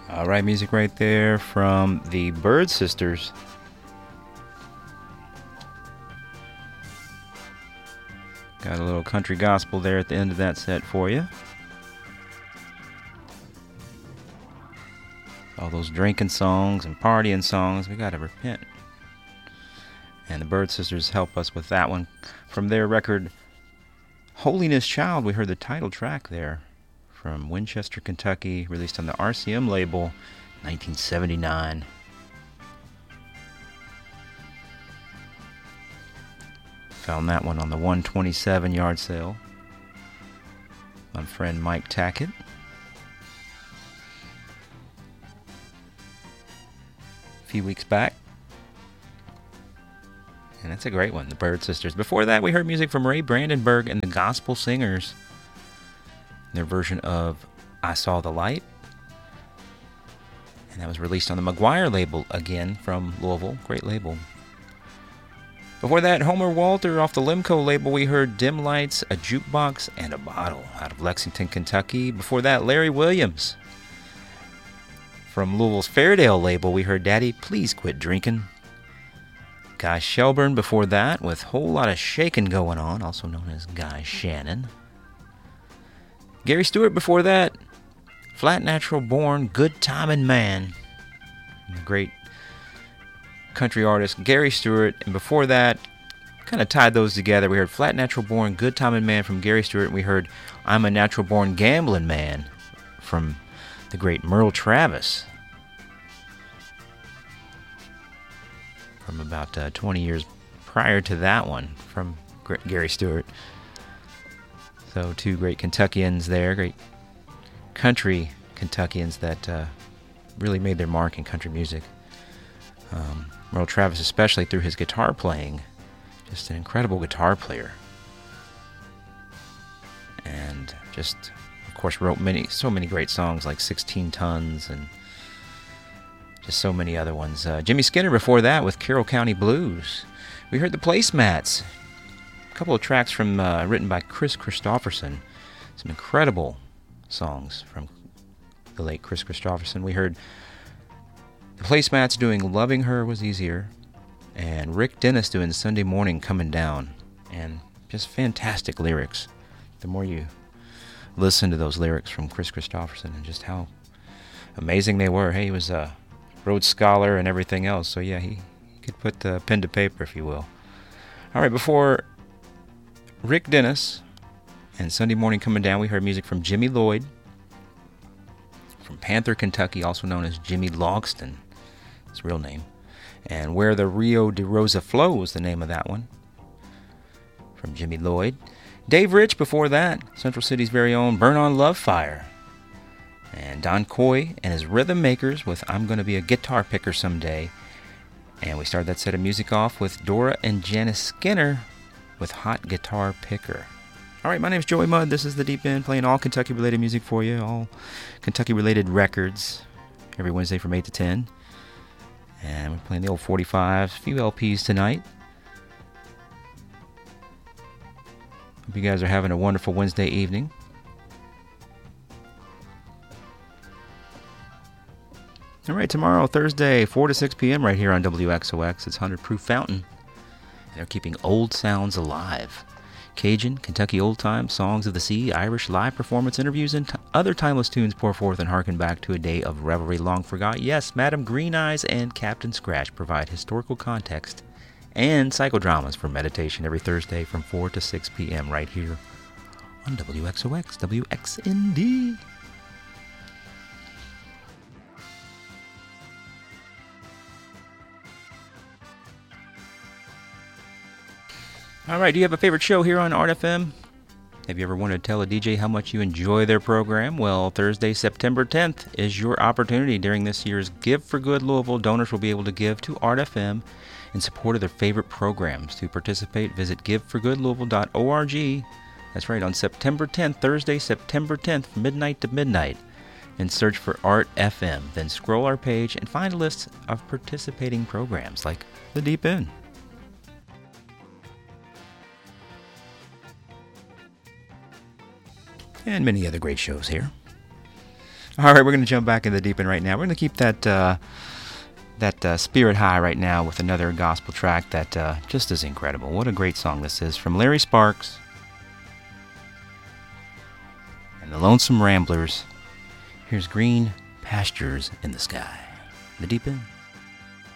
All right, music right there from the Bird Sisters. Got a little country gospel there at the end of that set for you. All those drinking songs and partying songs, we got to repent. And the Bird Sisters help us with that one. From their record, Holiness Child, we heard the title track there from Winchester, Kentucky, released on the RCM label, 1979. Found that one on the 127 yard sale. My friend Mike Tackett. A few weeks back. And that's a great one, the Bird Sisters. Before that, we heard music from Ray Brandenburg and the Gospel Singers. Their version of I Saw the Light. And that was released on the McGuire label again from Louisville. Great label. Before that, Homer Walter off the Limco label, we heard Dim Lights, A Jukebox, and a Bottle out of Lexington, Kentucky. Before that, Larry Williams. From Louisville's Fairdale label, we heard Daddy, Please Quit Drinking. Guy Shelburne before that with Whole Lot of Shakin' Going On, also known as Guy Shannon. Gary Stewart before that, Flat Natural Born, Good Timin' Man. The great country artist Gary Stewart. And before that, kind of tied those together. We heard Flat Natural Born, Good Timin' Man from Gary Stewart. And we heard I'm a Natural Born Gambling Man from the great Merle Travis. From about 20 years prior to that one from Gary Stewart. So two great Kentuckians there, great country Kentuckians that really made their mark in country music. Merle Travis, especially through his guitar playing, just an incredible guitar player. And just, of course, wrote so many great songs like 16 Tons and just so many other ones. Jimmy Skinner before that with Carroll County Blues. We heard the Placemats. A couple of tracks from written by Chris Christopherson. Some incredible songs from the late Chris Christopherson. We heard the Placemats doing Loving Her Was Easier, and Rick Dennis doing Sunday Morning Coming Down. And just fantastic lyrics. The more you listen to those lyrics from Chris Christopherson and just how amazing they were. Hey, he was a Rhodes Scholar and everything else, so yeah, he could put the pen to paper, if you will. All right, before Rick Dennis and Sunday Morning Coming Down, we heard music from Jimmy Lloyd from Panther, Kentucky, also known as Jimmy Logston, his real name. And Where the Rio de Rosa Flows, the name of that one, from Jimmy Lloyd. Dave Rich before that, Central City's very own Burn on Love Fire. And Don Coy and his Rhythm Makers with I'm Gonna Be a Guitar Picker Someday. And we started that set of music off with Dora and Janice Skinner with Hot Guitar Picker. All right, my name's Joey Mudd. This is The Deep End, playing all Kentucky-related music for you, all Kentucky-related records, every Wednesday from 8 to 10. And we're playing the old 45s, a few LPs tonight. Hope you guys are having a wonderful Wednesday evening. All right, tomorrow, Thursday, 4 to 6 p.m. right here on WXOX. It's 100 Proof Fountain. They're keeping old sounds alive. Cajun, Kentucky old time, songs of the sea, Irish live performance interviews, and other timeless tunes pour forth and harken back to a day of revelry long forgot. Yes, Madam Green Eyes and Captain Scratch provide historical context and psychodramas for meditation every Thursday from 4 to 6 p.m. right here on WXOX, WXND. All right, do you have a favorite show here on Art FM? Have you ever wanted to tell a DJ how much you enjoy their program? Well, Thursday, September 10th is your opportunity. During this year's Give for Good Louisville, donors will be able to give to Art FM in support of their favorite programs. To participate, visit giveforgoodlouisville.org. That's right, on September 10th, Thursday, September 10th, from midnight to midnight, and search for Art FM. Then scroll our page and find a list of participating programs like The Deep End. And many other great shows here. All right, we're going to jump back in the deep end right now. We're going to keep that spirit high right now with another gospel track that just is incredible. What a great song this is from Larry Sparks and the Lonesome Ramblers. Here's Green Pastures in the Sky. The Deep End.